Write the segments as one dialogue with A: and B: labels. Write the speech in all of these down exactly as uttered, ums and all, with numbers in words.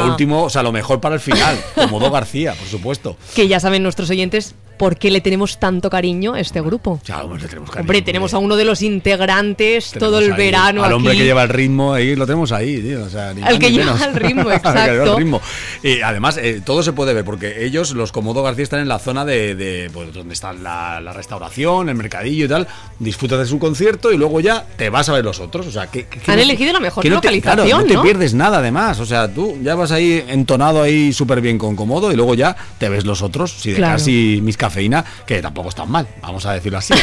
A: último, o sea, lo mejor para el final, Comodo García, por supuesto.
B: Que ya saben nuestros oyentes por qué le tenemos tanto cariño a este grupo.
A: Ya, hombre, le tenemos cariño.
B: Hombre, tenemos a uno de los integrantes
A: tenemos
B: todo el
A: ahí,
B: verano
A: al hombre
B: aquí.
A: que lleva el ritmo, ahí lo tenemos ahí, tío. O sea, ni
B: al
A: más,
B: que
A: ni
B: lleva
A: menos.
B: el ritmo, exacto.
A: Al que lleva el ritmo. Y además, eh, todo se puede ver, porque ellos, los Comodo García, están en la zona de, de pues, donde está la, la restauración, el mercadillo y tal. Disfrutas de su concierto y luego ya te vas a ver los otros. O sea, que, que
B: Han
A: no,
B: elegido la mejor
A: que no te,
B: localización,
A: claro, no te
B: ¿no?
A: pierdes nada además. O sea, tú ya vas ahí entonado ahí súper bien con Comodo y luego ya te ves los otros, si de
B: Claro.
A: casi Miss Cafeína, que tampoco están mal, vamos a decirlo así.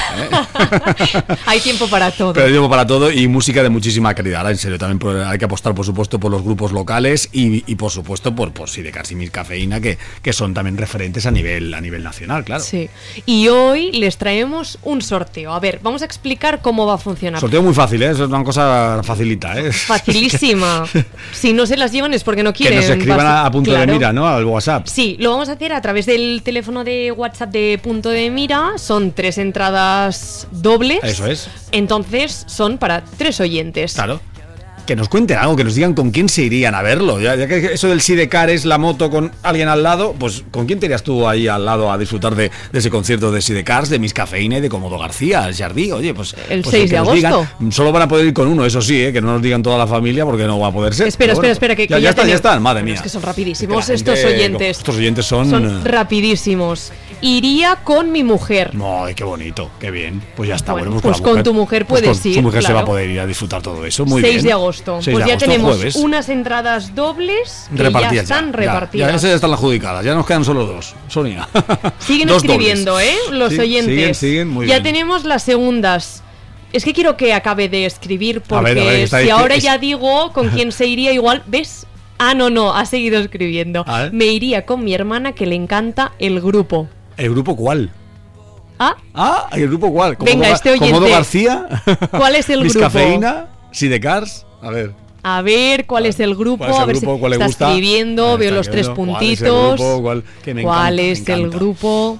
A: ¿eh?
B: Hay tiempo para todo.
A: Pero hay tiempo para todo y música de muchísima calidad. Ahora, en serio, también por- hay que apostar, por supuesto, por los grupos locales y, y por supuesto, por, por Sidecars y Miss Cafeína, que, que son también referentes a nivel, a nivel nacional, claro.
B: Sí. Y hoy les traemos un sorteo. A ver, vamos a explicar cómo va a funcionar.
A: Sorteo muy fácil, ¿eh? Es una cosa facilita, ¿eh?
B: Facilísima. Si no se las llevan es porque no
A: Que
B: quieren.
A: nos escriban
B: Basi-
A: a, a punto
B: Claro.
A: de mira, ¿no? Al WhatsApp.
B: Sí, lo vamos a hacer a través del teléfono de WhatsApp de Punto de Mira. Son tres entradas dobles.
A: Eso es.
B: Entonces son para tres oyentes.
A: Claro. Que nos cuenten algo, que nos digan con quién se irían a verlo. Ya, ya que eso del Sidecar es la moto con alguien al lado, pues ¿con quién te irías tú ahí al lado a disfrutar de, de ese concierto de Sidecars, de Miss Cafeína y de Comodo García, el Jardí? Oye, pues
B: El
A: pues
B: seis
A: que
B: de
A: nos
B: agosto.
A: digan. Solo van a poder ir con uno, eso sí, ¿eh? Que no nos digan toda la familia porque no va a poder ser.
B: Espera,
A: Pero bueno,
B: espera, espera, que,
A: ya,
B: que
A: ya están, ya
B: tenemos-
A: están, madre
B: Bueno,
A: mía.
B: Es que son
A: Es
B: rapidísimos
A: que la
B: estos
A: gente-
B: oyentes.
A: Estos oyentes son...
B: Son rapidísimos. Iría con mi mujer.
A: Ay, qué bonito, qué bien. Pues ya está,
B: Bueno,
A: bueno,
B: pues
A: la
B: con
A: mujer-
B: tu mujer
A: pues
B: puedes
A: con
B: ir,
A: Su mujer se va a
B: claro.
A: poder ir a disfrutar todo eso, muy
B: seis
A: bien.
B: de agosto.
A: seis
B: Pues
A: de
B: ya
A: agosto,
B: tenemos
A: jueves.
B: unas entradas dobles que
A: Repartidas
B: ya están
A: ya,
B: repartidas.
A: Ya, ya esas ya están adjudicadas, ya nos quedan solo dos, Sonia.
B: Siguen
A: Dos
B: escribiendo,
A: dobles.
B: ¿eh? Los
A: Sí,
B: oyentes.
A: Siguen, siguen, muy
B: ya
A: bien.
B: tenemos las segundas. Es que quiero que acabe de escribir
A: A
B: porque
A: ver, a ver, está
B: si
A: dic-
B: ahora
A: es-
B: ya digo con quién se iría igual, ¿ves? Ah, no, no, ha seguido escribiendo.
A: A ver.
B: Me iría con mi hermana que le encanta el grupo.
A: ¿El grupo cuál?
B: Ah,
A: Ah, ¿el grupo cuál?
B: Venga,
A: Ga-
B: este oyente.
A: ¿Comodo García?
B: ¿Cuál es el
A: Miss
B: grupo?
A: Cafeína, Sidecars, a ver.
B: a ver cuál es el grupo,
A: ¿Cuál es el
B: a ver
A: grupo?
B: si
A: ¿Cuál le
B: está
A: gusta?
B: escribiendo,
A: Ahí
B: veo
A: está
B: los tres
A: escribiendo.
B: puntitos.
A: ¿Cuál es el grupo? ¿Cuál, que me
B: ¿Cuál
A: encanta, me
B: es el
A: encanta.
B: grupo?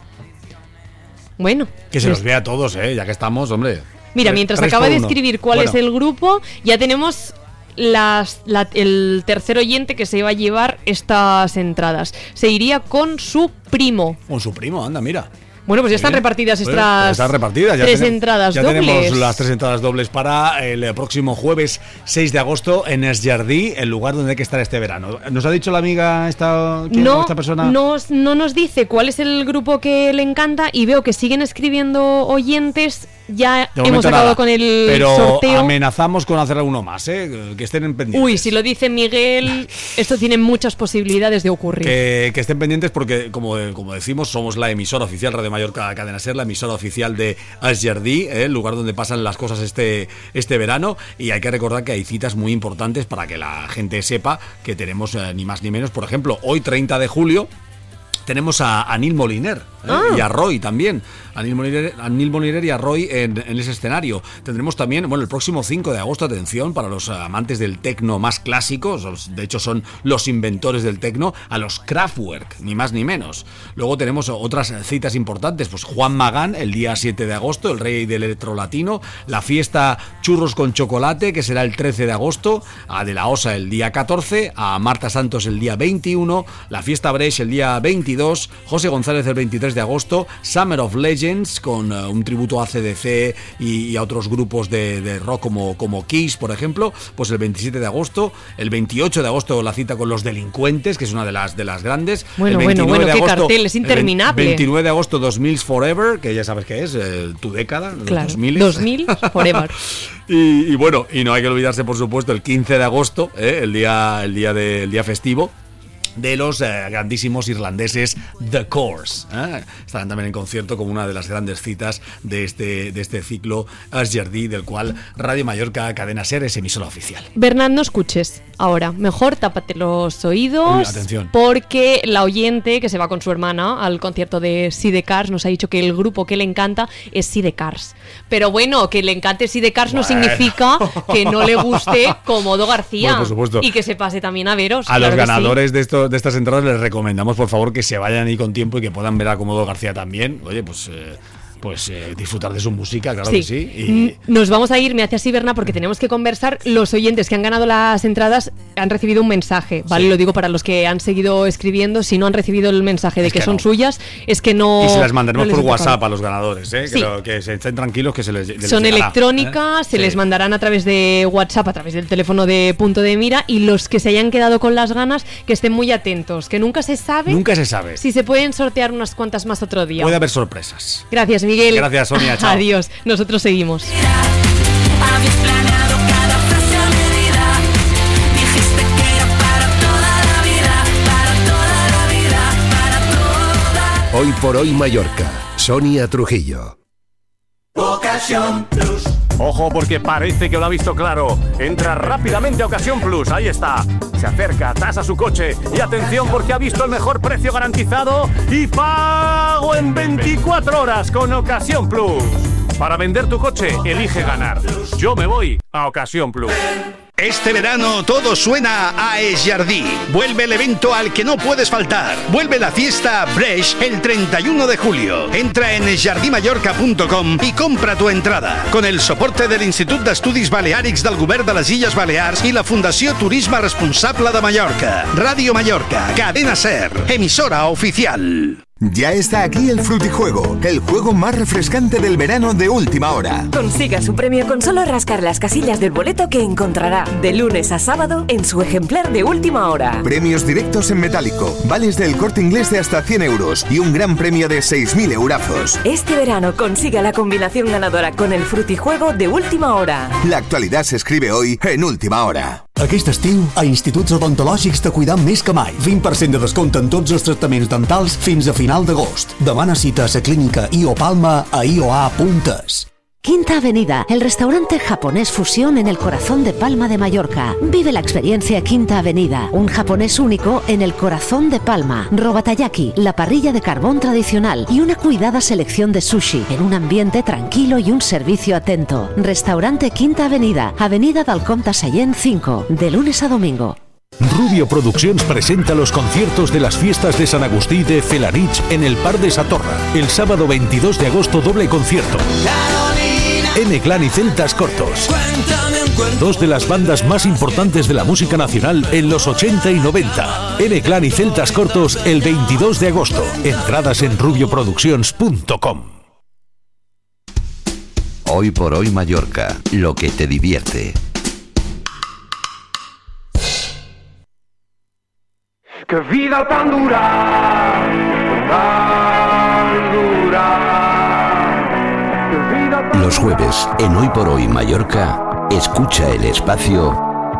B: Bueno,
A: Que se
B: les-
A: los vea a todos, ¿eh? Ya que estamos, hombre.
B: Mira,
A: Tres-
B: mientras
A: tres
B: acaba
A: por
B: de
A: uno.
B: escribir cuál
A: Bueno,
B: es el grupo, ya tenemos las, la- el tercer oyente que se va a llevar estas entradas. Se iría con su primo.
A: Con su primo, anda, mira.
B: Bueno, pues ya
A: Muy
B: están
A: bien.
B: repartidas
A: Bueno,
B: estas
A: pues están repartidas. Ya
B: tres
A: tenem-
B: entradas
A: ya
B: dobles.
A: tenemos las tres entradas dobles para el próximo jueves seis de agosto en Es Jardí, el lugar donde hay que estar este verano. ¿Nos ha dicho la amiga esta, quién,
B: No,
A: esta persona?
B: nos- no nos dice cuál es el grupo que le encanta y veo que siguen escribiendo oyentes. Ya
A: De
B: hemos
A: momento
B: acabado
A: nada.
B: con el
A: Pero
B: sorteo.
A: amenazamos con hacer alguno más, ¿eh? Que estén pendientes.
B: Uy, si lo dice Miguel, esto tiene muchas posibilidades de ocurrir.
A: Que, que estén pendientes porque, como, como decimos, somos la emisora oficial Radio Mallorca Cadena Ser, la emisora oficial de Es Jardí, ¿eh? El lugar donde pasan las cosas este, este verano. Y hay que recordar que hay citas muy importantes para que la gente sepa que tenemos eh, ni más ni menos. Por ejemplo, hoy treinta de julio tenemos a Anil Moliner, ¿eh?
B: Ah.
A: Y a Roy también. Anil Moliner, Anil Moliner y a Roy en, en ese escenario. Tendremos también, bueno, el próximo cinco de agosto, atención, para los amantes del tecno más clásico, de hecho son los inventores del tecno, a los Kraftwerk, ni más ni menos. Luego tenemos otras citas importantes, pues Juan Magán, el día siete de agosto, el rey del electro latino, la fiesta Churros con Chocolate, que será el trece de agosto, a De La Osa el día catorce, a Marta Santos el día veintiuno, la fiesta Brecht el día veintidós, José González el veintitrés de agosto, Summer of Legends con uh, un tributo a C D C y, y a otros grupos de, de rock como, como Kiss, por ejemplo, pues el veintisiete de agosto, el veintiocho de agosto la cita con Los Delincuentes, que es una de las de las grandes.
B: Bueno,
A: el
B: bueno, bueno,
A: de
B: qué
A: agosto,
B: cartel, es
A: el
B: interminable.
A: veintinueve de agosto, dos mil Forever, que ya sabes qué es, eh, tu década, los
B: Claro,
A: dos mil.
B: dos mil forever.
A: y, y bueno, y no hay que olvidarse, por supuesto, el quince de agosto, eh, el día el día de, el día festivo de los eh, grandísimos irlandeses The Course. ¿eh? Estarán también en concierto como una de las grandes citas de este, de este ciclo Es Jardí, del cual Radio Mallorca Cadena Ser es emisora oficial.
B: Bernat, no escuches ahora. Mejor tápate los oídos.
A: Uy, atención.
B: Porque la oyente que se va con su hermana al concierto de Sidecars nos ha dicho que el grupo que le encanta es Sidecars. Pero bueno, que le encante Sidecars no
A: Bueno.
B: significa que no le guste Comodo García.
A: Bueno, por supuesto.
B: Y que se pase también a veros.
A: A
B: claro
A: los
B: que sí.
A: ganadores de, esto, de estas entradas les recomendamos, por favor, que se vayan ahí con tiempo y que puedan ver a Comodo García también. Oye, pues... Eh, pues eh, disfrutar de su música, claro
B: sí.
A: que sí. Y...
B: Nos vamos a ir, me hace así, Berna, porque tenemos que conversar. Los oyentes que han ganado las entradas han recibido un mensaje, ¿vale? Sí. Lo digo para los que han seguido escribiendo. Si no han recibido el mensaje de es que, que son no. suyas, es que no...
A: Y se las mandaremos
B: no
A: por WhatsApp a los ganadores, ¿eh?
B: Sí.
A: Que, lo, que se estén tranquilos, que se les, les
B: son
A: llegará,
B: electrónicas,
A: ¿eh?
B: se
A: sí.
B: les mandarán a través de WhatsApp, a través del teléfono de Punto de Mira, y los que se hayan quedado con las ganas, que estén muy atentos, que nunca se sabe...
A: Nunca se sabe.
B: Si se pueden sortear unas cuantas más otro día.
A: Puede haber sorpresas.
B: Gracias, Miguel.
A: Gracias, Sonia. Chao.
B: Adiós. Nosotros seguimos.
C: Habías planeado cada frase a medida. Dijiste que era para toda la vida, para toda la vida, para toda.
D: Hoy por hoy Mallorca. Sonia Trujillo.
E: Ocasión Plus.
F: Ojo, porque parece que lo ha visto claro. Entra rápidamente a Ocasión Plus, ahí está. Se acerca, tasa su coche y atención porque ha visto el mejor precio garantizado y pago en veinticuatro horas con Ocasión Plus. Para vender tu coche, elige ganar. Yo me voy a Ocasión Plus.
G: Este verano todo suena a Es Jardí. Vuelve el evento al que no puedes faltar. Vuelve la fiesta Bresh el treinta y uno de julio. Entra en es jardí mallorca punto com y compra tu entrada. Con el soporte del Institut d'Estudis Baleàrics del Govern de les Illes Balears y la Fundació Turisme Responsable de Mallorca. Radio Mallorca, Cadena Ser, emisora oficial.
H: Ya está aquí el Frutijuego, el juego más refrescante del verano de última hora.
I: Consiga su premio con solo rascar las casillas del boleto que encontrará de lunes a sábado en su ejemplar de última hora.
H: Premios directos en metálico, vales del Corte Inglés de hasta cien euros y un gran premio de seis mil eurazos.
I: Este verano consiga la combinación ganadora con el Frutijuego de última hora.
H: La actualidad se escribe hoy en última hora.
J: Aquest estiu, a Instituts Odontològics te cuidam més que mai. vint per cent de descompte en tots els tractaments dentals fins a final d'agost. Demana cita a la clínica I O Palma a i o a punt es.
K: Quinta Avenida, el restaurante japonés fusión en el corazón de Palma de Mallorca. Vive la experiencia Quinta Avenida, un japonés único en el corazón de Palma. Robatayaki, la parrilla de carbón tradicional y una cuidada selección de sushi en un ambiente tranquilo y un servicio atento. Restaurante Quinta Avenida, Avenida del Comte Sallent cinco, de lunes a domingo.
L: Rubio Produccions presenta los conciertos de las fiestas de San Agustí de Felanich en el Parc de Satorra. El sábado veintidós de agosto, doble concierto. N-Clan y Celtas Cortos. Dos de las bandas más importantes de la música nacional en los ochenta y noventa. N-Clan y Celtas Cortos el veintidós de agosto. Entradas en rubio produccions punto com.
D: Hoy por hoy Mallorca, lo que te divierte.
M: Que vida tan dura, tan dura.
D: Los jueves, en Hoy por Hoy Mallorca, escucha el espacio